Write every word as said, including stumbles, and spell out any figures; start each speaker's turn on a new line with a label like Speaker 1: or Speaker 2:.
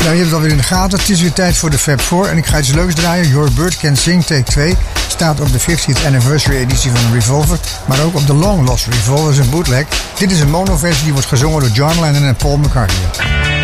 Speaker 1: Nou, je hebt het alweer in de gaten. Het is weer tijd voor de Fab Four. En ik ga iets leuks draaien. Your Bird Can Sing Take twee staat op de fiftieth Anniversary editie van Revolver. Maar ook op de Long Lost Revolver is een bootleg. Dit is een monoversie die wordt gezongen door John Lennon en Paul McCartney.